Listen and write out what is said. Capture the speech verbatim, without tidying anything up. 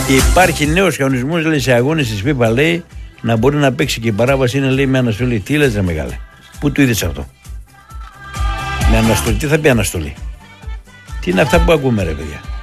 Και υπάρχει νέος κανονισμός, λέει, σε αγώνες της FIFA, λέει, να μπορεί να παίξει και η παράβαση είναι, λέει, με αναστολή. Τι λες, ρε μεγάλε, πού το είδες αυτό? Με αναστολή, τι θα πει αναστολή? Τι είναι αυτά που ακούμε, ρε παιδιά?